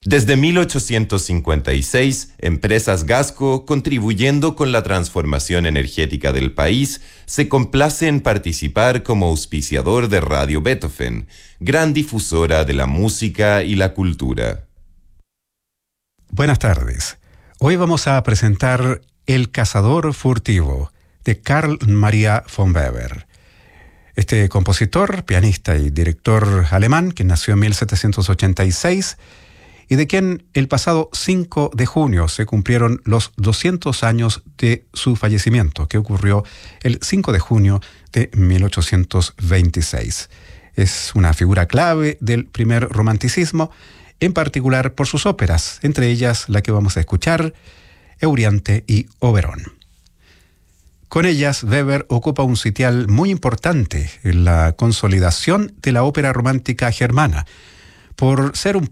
Desde 1856, Empresas Gasco, contribuyendo con la transformación energética del país, se complace en participar como auspiciador de Radio Beethoven, gran difusora de la música y la cultura. Buenas tardes. Hoy vamos a presentar El cazador furtivo, de Carl Maria von Weber. Este compositor, pianista y director alemán, que nació en 1786, y de quien el pasado 5 de junio se cumplieron los 200 años de su fallecimiento, que ocurrió el 5 de junio de 1826. Es una figura clave del primer romanticismo, en particular por sus óperas, entre ellas la que vamos a escuchar, Euryante y Oberon. Con ellas, Weber ocupa un sitial muy importante en la consolidación de la ópera romántica germana, por ser un